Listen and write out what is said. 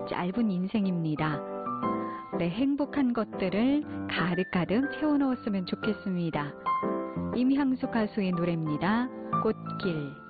짧은 인생입니다. 네, 행복한 것들을 가득가득 채워넣었으면 좋겠습니다. 임향수 가수의 노래입니다. 꽃길.